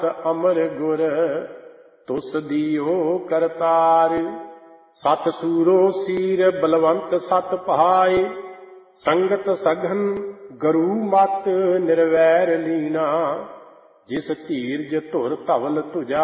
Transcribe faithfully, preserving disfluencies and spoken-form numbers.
ਅਮਰ ਗੁਰ ਤੁਸ ਦੀਓ ਕਰਤਾਰ। ਸਤ ਸੂਰੋ ਸੀਰ ਬਲਵੰਤ ਸਤ ਭਾਏ, ਸੰਗਤ ਸਘਨ ਗਰੂ ਮਤ ਨਿਰਵੈਰ ਲੀਨਾ। ਜਿਸ ਧੀਰਜ ਧੁਰ ਧਵਲ ਤੁਜਾ